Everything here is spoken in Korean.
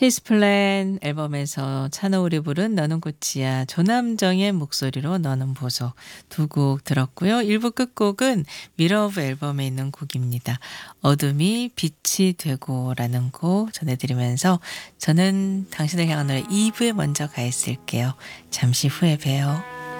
His Plan 앨범에서 찬호울이 부른 너는 꽃이야, 조남정의 목소리로 너는 보소 두 곡 들었고요. 1부 끝곡은 미러브 앨범에 있는 곡입니다. 어둠이 빛이 되고라는 곡 전해드리면서 저는 당신을 향한 노래 2부에 먼저 가 있을게요. 잠시 후에 봬요.